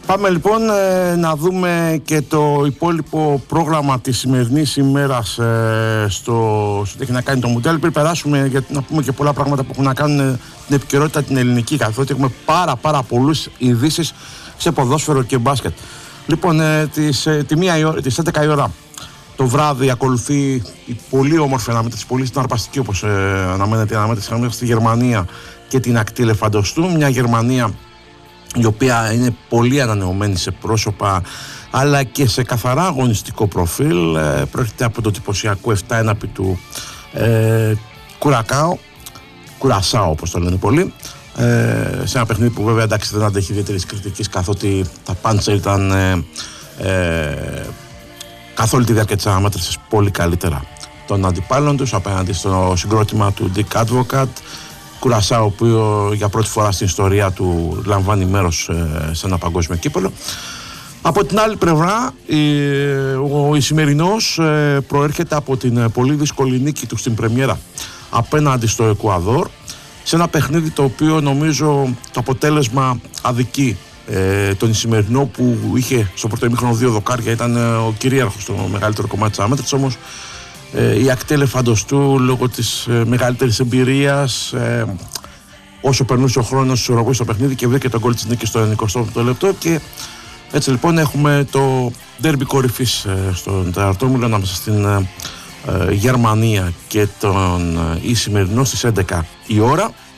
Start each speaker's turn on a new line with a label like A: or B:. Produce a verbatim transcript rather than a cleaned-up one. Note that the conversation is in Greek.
A: Πάμε λοιπόν ε, να δούμε και το υπόλοιπο πρόγραμμα της σημερινής ημέρας ε, στο, στο τι έχει να κάνει το Μουντιάλ. Πριν περάσουμε για να πούμε και πολλά πράγματα που έχουν να κάνουν ε, την επικαιρότητα την ελληνική, καθότι έχουμε πάρα πάρα πολλούς ειδήσεις σε ποδόσφαιρο και μπάσκετ. Λοιπόν, ε, τις, ε, τη μία η ώρα, τις έντεκα η ώρα το βράδυ ακολουθεί η πολύ όμορφη αναμέτρηση, πολύ συναρπαστική όπως ε, αναμένεται η αναμέτρηση στη Γερμανία και την ακτή Ελεφαντοστού. Μια Γερμανία η οποία είναι πολύ ανανεωμένη σε πρόσωπα αλλά και σε καθαρά αγωνιστικό προφίλ. Ε, πρόκειται από το εντυπωσιακό επτά ένα του ε, Κουρακάο, Κουρασάο όπως το λένε πολλοί, ε, σε ένα παιχνίδι που βέβαια εντάξει δεν αντέχει ιδιαίτερης κριτικής, καθότι τα πάντσα ήταν ε, ε, καθ' όλη τη διάρκεια της αναμέτρησης πολύ καλύτερα των αντιπάλων τους απέναντι στο συγκρότημα του Dick Advocat. Κουρασάο, ο οποίο για πρώτη φορά στην ιστορία του λαμβάνει μέρος ε, σε ένα παγκόσμιο κύπελλο. Από την άλλη πλευρά, η, ο Ισημερινός ε, προέρχεται από την ε, πολύ δύσκολη νίκη του στην πρεμιέρα απέναντι στο Εκουαδόρ, σε ένα παιχνίδι το οποίο νομίζω το αποτέλεσμα αδικεί ε, τον Ισημερινό, που είχε στο πρώτο ημίχρονο δύο δοκάρια, ήταν ε, ο κυρίαρχος στο μεγαλύτερο κομμάτι της αναμέτρησης. Όμως Ε, η ακτή Ελεφαντοστού, λόγω της ε, μεγαλύτερης εμπειρίας, ε, όσο περνούσε ο χρόνος, ισορροπούσε στο παιχνίδι και βρήκε τον γκολ της νίκης στο ενενηκοστό πέμπτο λεπτό. Και έτσι λοιπόν έχουμε το ντέρμπι κορυφής ε, στον Τερατόμιλο ανάμεσα στην ε, ε, Γερμανία και τον ε, Ισημερινό στις έντεκα η ώρα.